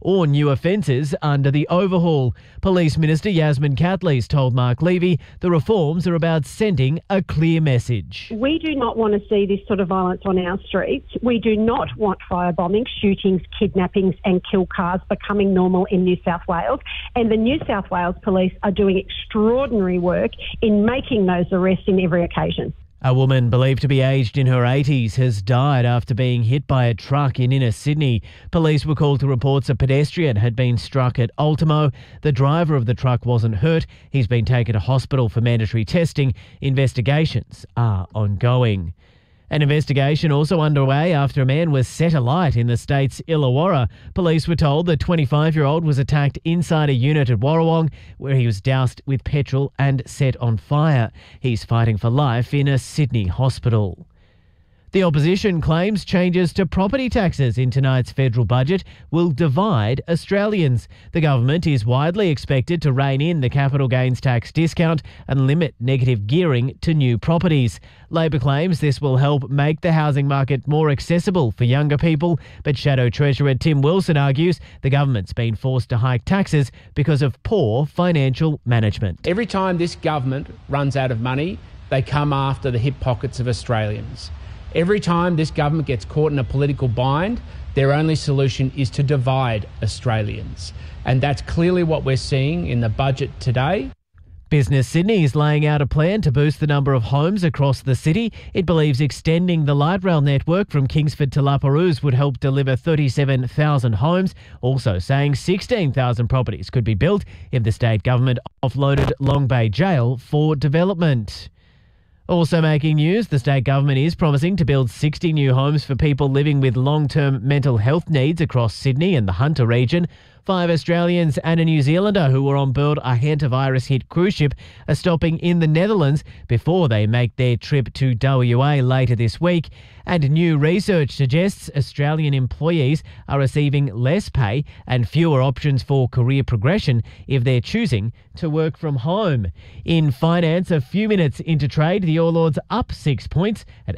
or new offences under the overhaul. Police Minister Yasmin Catley's told Mark Levy the reforms are about sending a clear message. We do not want to see this sort of violence on our streets. We do not want firebombing, shootings, kidnappings and kill cars becoming normal in New South Wales. And the New South Wales Police are doing extraordinary work in making those arrests in every occasion. A woman believed to be aged in her 80s has died after being hit by a truck in inner Sydney. Police were called to reports a pedestrian had been struck at Ultimo. The driver of the truck wasn't hurt. He's been taken to hospital for mandatory testing. Investigations are ongoing. An investigation also underway after a man was set alight in the state's Illawarra. Police were told the 25-year-old was attacked inside a unit at Warrawong, where he was doused with petrol and set on fire. He's fighting for life in a Sydney hospital. The opposition claims changes to property taxes in tonight's federal budget will divide Australians. The government is widely expected to rein in the capital gains tax discount and limit negative gearing to new properties. Labor claims this will help make the housing market more accessible for younger people, but Shadow Treasurer Tim Wilson argues the government's been forced to hike taxes because of poor financial management. Every time this government runs out of money, they come after the hip pockets of Australians. Every time this government gets caught in a political bind, their only solution is to divide Australians. And that's clearly what we're seeing in the budget today. Business Sydney is laying out a plan to boost the number of homes across the city. It believes extending the light rail network from Kingsford to La Perouse would help deliver 37,000 homes, also saying 16,000 properties could be built if the state government offloaded Long Bay Jail for development. Also making news, the state government is promising to build 60 new homes for people living with long-term mental health needs across Sydney and the Hunter region. 5 Australians and a New Zealander who were on board a hantavirus-hit cruise ship are stopping in the Netherlands before they make their trip to WA later this week. And new research suggests Australian employees are receiving less pay and fewer options for career progression if they're choosing to work from home. In finance, a few minutes into trade, the All Ords up 6 points at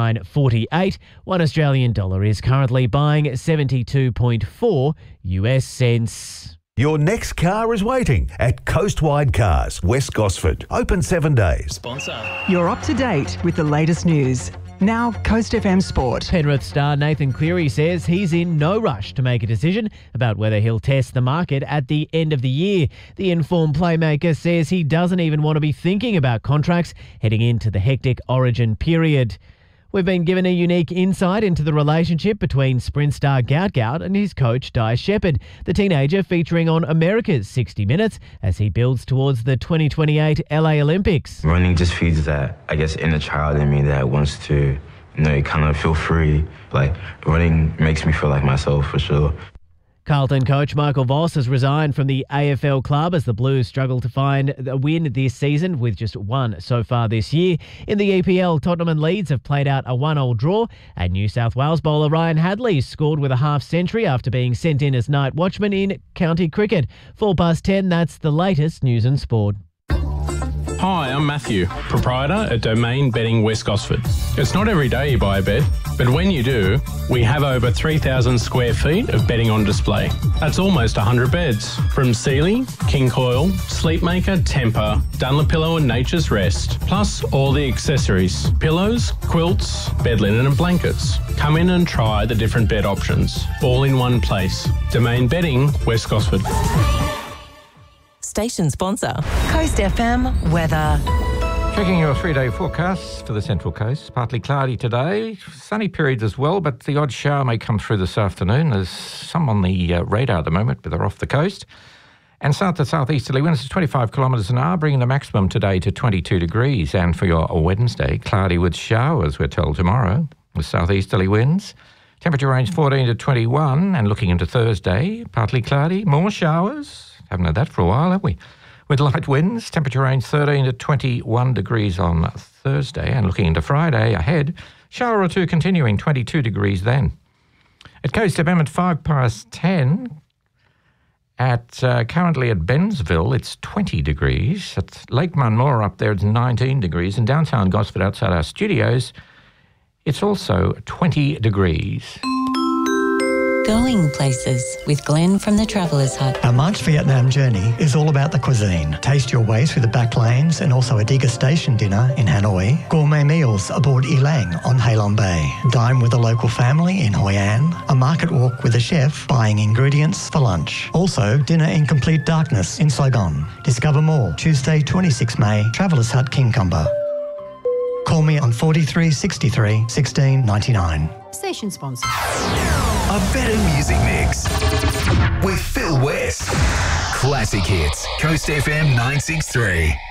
89.48. $1 Australian dollar is currently buying 72.4 US cents. Your next car is waiting at Coastwide Cars, West Gosford. Open 7 days. Sponsor. You're up to date with the latest news. Now, Coast FM Sport. Penrith star Nathan Cleary says he's in no rush to make a decision about whether he'll test the market at the end of the year. The informed playmaker says he doesn't even want to be thinking about contracts heading into the hectic Origin period. We've been given a unique insight into the relationship between sprint star Gout Gout and his coach Di Shepherd, the teenager featuring on America's 60 Minutes as he builds towards the 2028 LA Olympics. Running just feeds that, I guess, inner child in me that wants to, kind of feel free. Like, running makes me feel like myself for sure. Carlton coach Michael Voss has resigned from the AFL club as the Blues struggle to find a win this season with just one so far this year. In the EPL, Tottenham and Leeds have played out a 1-1 draw, and New South Wales bowler Ryan Hadley scored with a half-century after being sent in as night watchman in county cricket. 10:04, that's the latest news and sport. Hi, I'm Matthew, proprietor at Domain Bedding West Gosford. It's not every day you buy a bed, but when you do, we have over 3,000 square feet of bedding on display. That's almost 100 beds, from Sealy, King Coil, Sleepmaker, Temper, Dunlopillow and Nature's Rest, plus all the accessories, pillows, quilts, bed linen and blankets. Come in and try the different bed options, all in one place. Domain Bedding West Gosford. Station sponsor. Coast FM weather. Checking your 3-day forecasts for the Central Coast. Partly cloudy today, sunny periods as well, but the odd shower may come through this afternoon. There's some on the radar at the moment, but they're off the coast. And south to southeasterly winds at 25 kilometres an hour, bringing the maximum today to 22 degrees. And for your Wednesday, cloudy with showers, we're told tomorrow, with southeasterly winds. Temperature range 14 to 21, and looking into Thursday, partly cloudy, more showers. Haven't had that for a while, have we? With light winds, temperature range 13 to 21 degrees on Thursday. And looking into Friday ahead, shower or two continuing, 22 degrees then. At Coast FM at 10:05, currently at Bensville, it's 20 degrees. At Lake Munmore up there, it's 19 degrees. In downtown Gosford, outside our studios, it's also 20 degrees. Going places with Glenn from the Traveller's Hut. Our March Vietnam journey is all about the cuisine. Taste your way through the back lanes and also a degustation dinner in Hanoi. Gourmet meals aboard Elang on Halong Bay. Dine with a local family in Hoi An. A market walk with a chef buying ingredients for lunch. Also, dinner in complete darkness in Saigon. Discover more Tuesday, 26 May, Traveller's Hut, Kincumber. Call me on 43 63 16 99. Station sponsor. A better music mix with Phil West. Classic hits. Coast FM 963.